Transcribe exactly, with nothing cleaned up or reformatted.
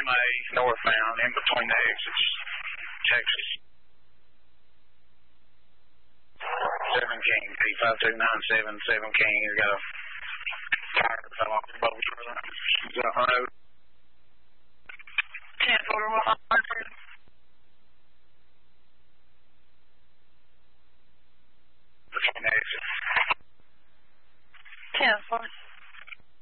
A northbound in between the exits, Texas. seven King, eight five two nine seven, seven King. You got a fire that fell off the boat. Is that road? ten four one hundred. Between the exits. ten four.